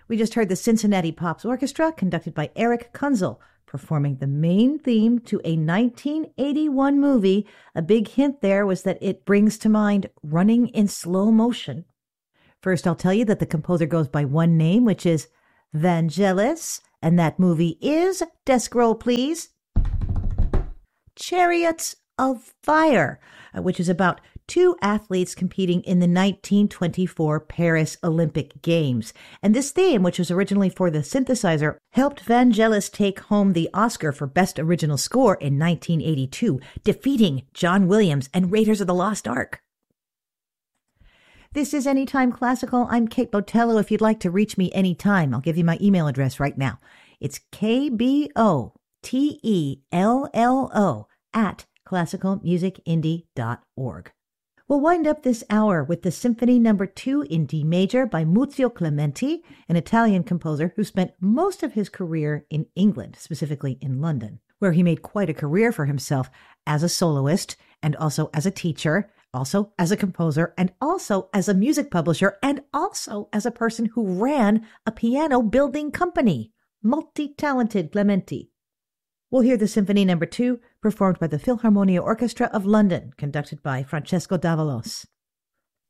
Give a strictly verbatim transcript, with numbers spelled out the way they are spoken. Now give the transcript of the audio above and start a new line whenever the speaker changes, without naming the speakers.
We just heard the Cincinnati Pops Orchestra, conducted by Eric Kunzel, performing the main theme to a nineteen eighty-one movie. A big hint there was that it brings to mind running in slow motion. First, I'll tell you that the composer goes by one name, which is Vangelis, and that movie is, desk roll please, Chariots of Fire, which is about two athletes competing in the nineteen twenty-four Paris Olympic Games. And this theme, which was originally for the synthesizer, helped Vangelis take home the Oscar for Best Original Score in nineteen eighty-two, defeating John Williams and Raiders of the Lost Ark. This is Anytime Classical. I'm Kate Botello. If you'd like to reach me anytime, I'll give you my email address right now. It's K B O T E L L O at classical music indie dot org. We'll wind up this hour with the Symphony Number two in D major by Muzio Clementi, an Italian composer who spent most of his career in England, specifically in London, where he made quite a career for himself as a soloist and also as a teacher, also as a composer, and also as a music publisher, and also as a person who ran a piano building company. Multi-talented Clementi. We'll hear the Symphony Number two, performed by the Philharmonia Orchestra of London, conducted by Francesco Davalos.